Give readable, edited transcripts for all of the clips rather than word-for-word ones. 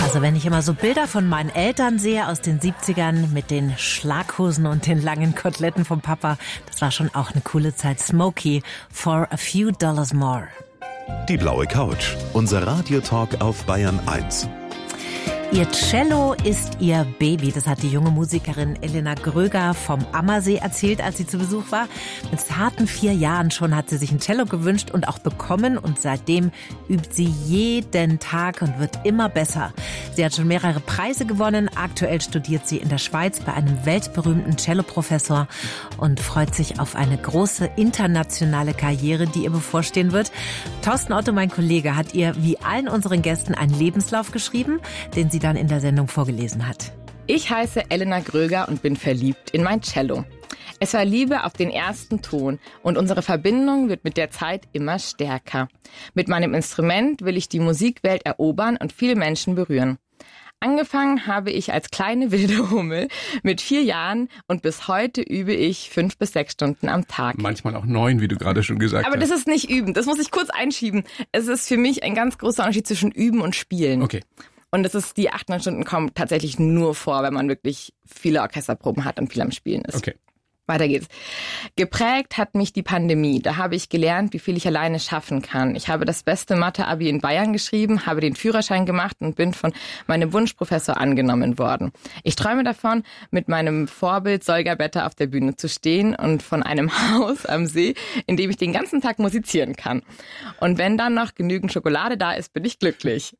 Also wenn ich immer so Bilder von meinen Eltern sehe aus den 70ern mit den Schlaghosen und den langen Koteletten vom Papa, das war schon auch eine coole Zeit. Smokey, For a Few Dollars More. Die blaue Couch, unser Radiotalk auf Bayern 1. Ihr Cello ist ihr Baby. Das hat die junge Musikerin Elena Gröger vom Ammersee erzählt, als sie zu Besuch war. Mit zarten 4 Jahren schon hat sie sich ein Cello gewünscht und auch bekommen. Und seitdem übt sie jeden Tag und wird immer besser. Sie hat schon mehrere Preise gewonnen. Aktuell studiert sie in der Schweiz bei einem weltberühmten Celloprofessor und freut sich auf eine große internationale Karriere, die ihr bevorstehen wird. Thorsten Otto, mein Kollege, hat ihr wie allen unseren Gästen einen Lebenslauf geschrieben, den sie dann in der Sendung vorgelesen hat. Ich heiße Elena Gröger und bin verliebt in mein Cello. Es war Liebe auf den ersten Ton und unsere Verbindung wird mit der Zeit immer stärker. Mit meinem Instrument will ich die Musikwelt erobern und viele Menschen berühren. Angefangen habe ich als kleine wilde Hummel mit 4 Jahren und bis heute übe ich 5 bis 6 Stunden am Tag. Manchmal auch 9, wie du gerade schon gesagt hast. Aber das ist nicht üben, das muss ich kurz einschieben. Es ist für mich ein ganz großer Unterschied zwischen üben und spielen. Okay. Und die 8, 9 Stunden kommen tatsächlich nur vor, wenn man wirklich viele Orchesterproben hat und viel am Spielen ist. Okay. Weiter geht's. Geprägt hat mich die Pandemie. Da habe ich gelernt, wie viel ich alleine schaffen kann. Ich habe das beste Mathe-Abi in Bayern geschrieben, habe den Führerschein gemacht und bin von meinem Wunschprofessor angenommen worden. Ich träume davon, mit meinem Vorbild Solga Better auf der Bühne zu stehen und von einem Haus am See, in dem ich den ganzen Tag musizieren kann. Und wenn dann noch genügend Schokolade da ist, bin ich glücklich.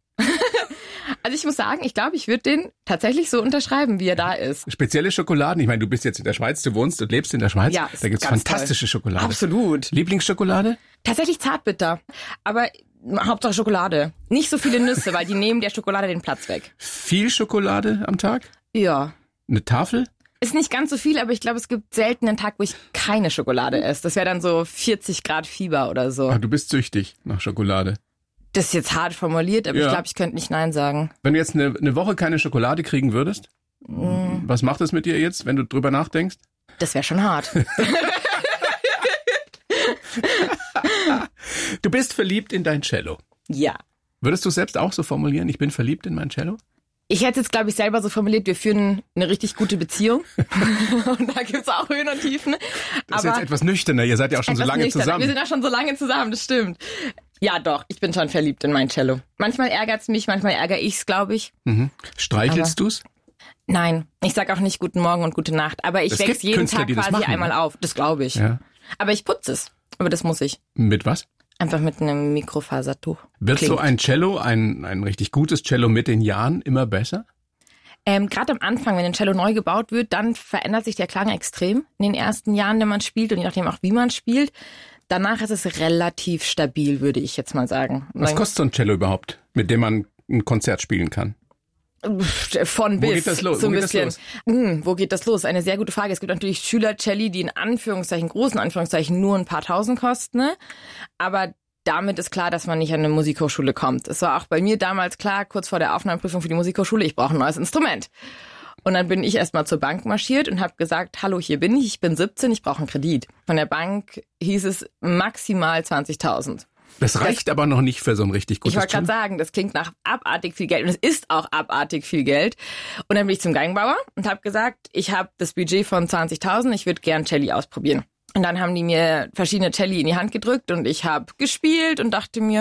Also ich muss sagen, ich glaube, ich würde den tatsächlich so unterschreiben, wie er da ist. Spezielle Schokoladen? Ich meine, du bist jetzt in der Schweiz, du wohnst und lebst in der Schweiz. Ja, da gibt's fantastische toll. Schokolade. Absolut. Lieblingsschokolade? Tatsächlich Zartbitter. Aber Hauptsache Schokolade. Nicht so viele Nüsse, weil die nehmen der Schokolade den Platz weg. Viel Schokolade am Tag? Ja. Eine Tafel? Ist nicht ganz so viel, aber ich glaube, es gibt selten einen Tag, wo ich keine Schokolade esse. Das wäre dann so 40 Grad Fieber oder so. Ach, du bist süchtig nach Schokolade. Das ist jetzt hart formuliert, aber ja. Ich glaube, ich könnte nicht Nein sagen. Wenn du jetzt eine Woche keine Schokolade kriegen würdest, was macht das mit dir jetzt, wenn du drüber nachdenkst? Das wäre schon hart. Du bist verliebt in dein Cello. Ja. Würdest du selbst auch so formulieren, ich bin verliebt in mein Cello? Ich hätte jetzt, glaube ich, selber so formuliert, wir führen eine richtig gute Beziehung. Und da gibt's auch Höhen und Tiefen. Das ist jetzt etwas nüchterner, ihr seid ja auch schon so lange zusammen. Wir sind ja schon so lange zusammen, das stimmt. Ja, doch, ich bin schon verliebt in mein Cello. Manchmal ärgert's mich, manchmal ärgere ich's, glaube ich. Mhm. Streichelst du's? Nein, ich sag auch nicht guten Morgen und gute Nacht. Aber ich wechsle jeden Künstler, Tag quasi einmal auf. Das glaube ich. Ja. Aber ich putze es. Aber das muss ich. Mit was? Einfach mit einem Mikrofasertuch. Wird so ein Cello, ein richtig gutes Cello mit den Jahren immer besser? Gerade am Anfang, wenn ein Cello neu gebaut wird, dann verändert sich der Klang extrem in den ersten Jahren, wenn man spielt und je nachdem auch, wie man spielt. Danach ist es relativ stabil, würde ich jetzt mal sagen. Was kostet so ein Cello überhaupt, mit dem man ein Konzert spielen kann? Von bis. Wo geht das los? So ein bisschen. Wo geht das los? Eine sehr gute Frage. Es gibt natürlich Schüler-Celli, die in Anführungszeichen, großen Anführungszeichen, nur ein paar Tausend kosten, ne? Aber damit ist klar, dass man nicht an eine Musikhochschule kommt. Es war auch bei mir damals klar, kurz vor der Aufnahmeprüfung für die Musikhochschule, ich brauche ein neues Instrument. Und dann bin ich erstmal zur Bank marschiert und habe gesagt, hallo, hier bin ich bin 17, ich brauche einen Kredit. Von der Bank hieß es maximal 20.000. Das reicht aber noch nicht für so ein richtig gutes Ich wollte gerade sagen, das klingt nach abartig viel Geld und es ist auch abartig viel Geld. Und dann bin ich zum Geigenbauer und habe gesagt, ich habe das Budget von 20.000, ich würde gern Celli ausprobieren. Und dann haben die mir verschiedene Celli in die Hand gedrückt und ich habe gespielt und dachte mir,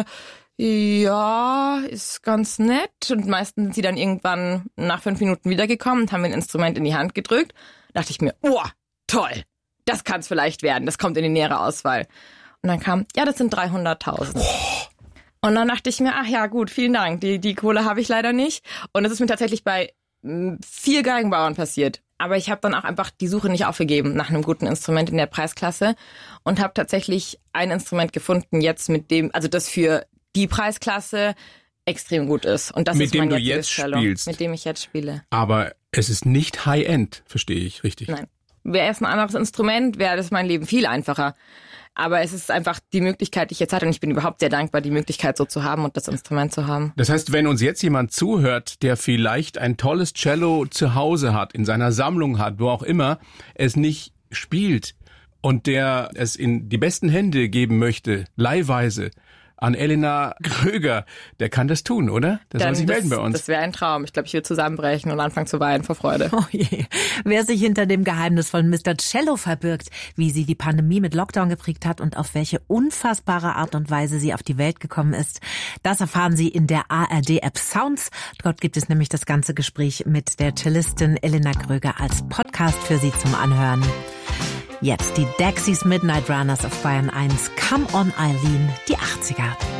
ja, ist ganz nett. Und meistens sind sie dann irgendwann nach 5 Minuten wiedergekommen und haben mir ein Instrument in die Hand gedrückt. Da dachte ich mir, oh, toll, das kann es vielleicht werden, das kommt in die nähere Auswahl. Und dann kam, ja, das sind 300.000. Oh. Und dann dachte ich mir, ach ja, gut, vielen Dank, die Kohle habe ich leider nicht. Und es ist mir tatsächlich bei 4 Geigenbauern passiert. Aber ich habe dann auch einfach die Suche nicht aufgegeben nach einem guten Instrument in der Preisklasse und habe tatsächlich ein Instrument gefunden jetzt mit dem, also das für die Preisklasse extrem gut ist. Und das mit ist dem mein du jetzt Cello, spielst. mit dem ich jetzt spiele. Aber es ist nicht High-End, verstehe ich richtig? Nein. Wäre es ein anderes Instrument, wäre das mein Leben viel einfacher. Aber es ist einfach die Möglichkeit, die ich jetzt hatte. Und ich bin überhaupt sehr dankbar, die Möglichkeit so zu haben und das Instrument zu haben. Das heißt, wenn uns jetzt jemand zuhört, der vielleicht ein tolles Cello zu Hause hat, in seiner Sammlung hat, wo auch immer, es nicht spielt und der es in die besten Hände geben möchte, leihweise, an Elena Gröger. Der kann das tun, oder? Der soll sich melden bei uns. Das wäre ein Traum. Ich glaube, ich würde zusammenbrechen und anfangen zu weinen vor Freude. Oh je. Wer sich hinter dem geheimnisvollen Mr. Cello verbirgt, wie sie die Pandemie mit Lockdown geprägt hat und auf welche unfassbare Art und Weise sie auf die Welt gekommen ist, das erfahren Sie in der ARD-App Sounds. Dort gibt es nämlich das ganze Gespräch mit der Cellistin Elena Gröger als Podcast für Sie zum Anhören. Jetzt die Dexys Midnight Runners auf Bayern 1. Come on Eileen, die 80er.